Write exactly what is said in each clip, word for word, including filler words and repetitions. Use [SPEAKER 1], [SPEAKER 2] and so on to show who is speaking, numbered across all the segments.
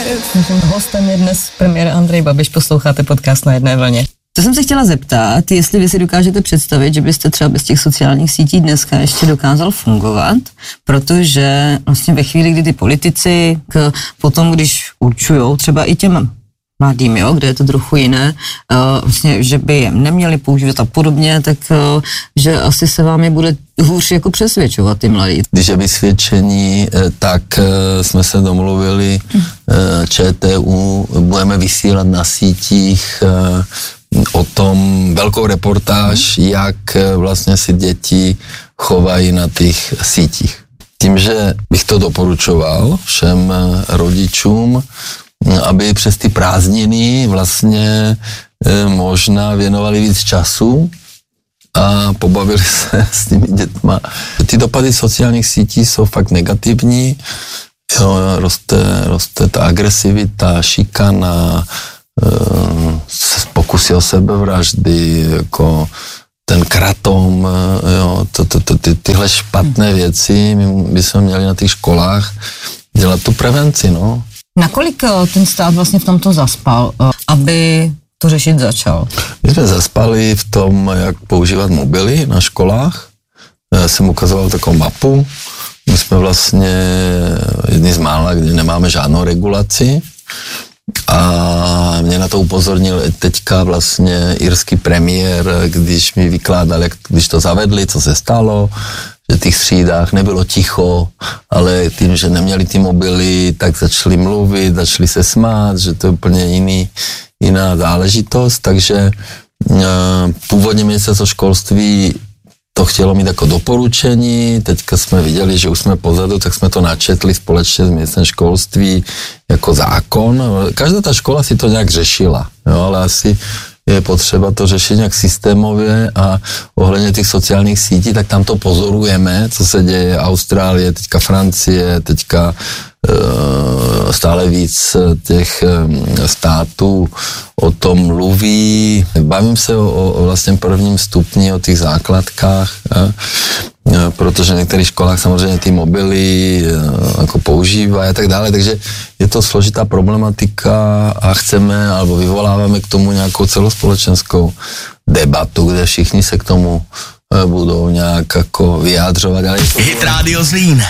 [SPEAKER 1] Hostem je dnes premiér Andrej Babiš, posloucháte podcast Na jedné vlně. To jsem se chtěla zeptat, jestli vy si dokážete představit, že byste třeba bez těch sociálních sítí dneska ještě dokázal fungovat, protože vlastně ve chvíli, kdy ty politici k, potom, když určujou třeba i těm mladým, jo, kde je to trochu jiné, uh, vlastně, že by je neměli používat a podobně, tak uh, že asi se vám je bude hůř jako přesvědčovat ty mladí.
[SPEAKER 2] Když je vysvědčení, tak uh, jsme se domluvili uh, ČTÚ, budeme vysílat na sítích uh, o tom velkou reportáž, hmm. jak uh, vlastně si děti chovají na těch sítích. Tím, že bych to doporučoval všem uh, rodičům, aby přes ty prázdniny vlastně e, možná věnovali víc času a pobavili se s těmi dětma. Ty dopady sociálních sítí jsou fakt negativní, jo, roste, roste ta agresivita, šikana, e, pokusy o sebevraždy, jako ten kratom, jo, to, to, to, ty, tyhle špatné věci, my bychom měli na těch školách dělat tu prevenci, no.
[SPEAKER 1] Nakolik ten stát vlastně v tomto zaspal, aby to řešit začal?
[SPEAKER 2] My jsme zaspali v tom, jak používat mobily na školách. Já jsem ukazoval takovou mapu. My jsme vlastně jedni z mála, kde nemáme žádnou regulaci. A mě na to upozornil teďka vlastně irský premiér, když mi vykládal, jak, když to zavedli, co se stalo, že v těch třídách nebylo ticho, ale tím, že neměli ty mobily, tak začali mluvit, začali se smát, že to je úplně jiný, jiná záležitost, takže uh, původně ministerstvo školství to chtělo mít jako doporučení, teďka jsme viděli, že už jsme pozadu, tak jsme to načetli společně s ministerstvem školství jako zákon. Každá ta škola si to nějak řešila, jo, ale asi je potřeba to řešit nějak systémově a ohledně těch sociálních sítí, tak tam to pozorujeme, co se děje, Austrálie, teďka Francie, teďka e, stále víc těch e, států o tom mluví. Bavím se o, o vlastně prvním stupni, o těch základkách, e, protože v některých školách samozřejmě ty mobily jako používají a tak dále, takže je to složitá problematika a chceme, alebo vyvoláváme k tomu nějakou celospolečenskou debatu, kde všichni se k tomu budou nějak jako vyjádřovat. Ale...
[SPEAKER 3] Hit Radio Zlín.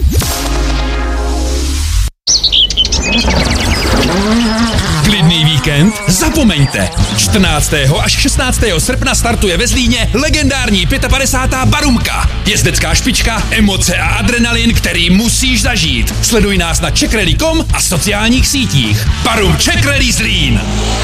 [SPEAKER 3] Klidný víkend? Zapomeňte! čtrnáctého až šestnáctého srpna startuje ve Zlíně legendární padesátá pátá Barumka. Jezdecká špička, emoce a adrenalin, který musíš zažít. Sleduj nás na czech rally tečka com a sociálních sítích. Barum Czech Rally Zlín.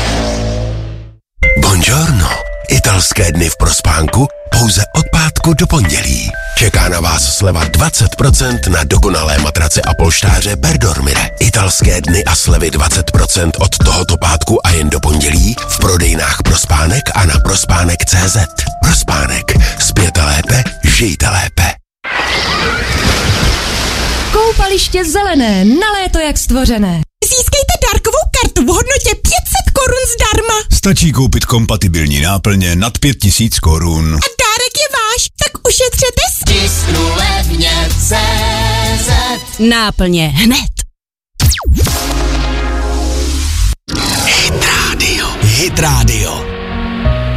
[SPEAKER 4] Buongiorno. Italské dny v Prospánku pouze od pátku do pondělí. Čeká na vás sleva dvacet procent na dokonalé matrace a polštáře Perdormire. Italské dny a slevy dvacet procent od tohoto pátku a jen do pondělí v prodejnách Prospánek a na prospánek tečka cé zet. Prospánek. Spěte lépe, žijte lépe.
[SPEAKER 5] Koupaliště zelené, na léto jak stvořené.
[SPEAKER 6] Získejte dárkovou kartu v hodnotě pět set korun zdarma.
[SPEAKER 7] Stačí koupit kompatibilní náplně nad pět tisíc korun.
[SPEAKER 6] A dárek je váš, tak ušetřete s...
[SPEAKER 8] Tisknu levně tečka cé zet.
[SPEAKER 5] Náplně hned.
[SPEAKER 4] Hit Radio.
[SPEAKER 3] Hit Radio.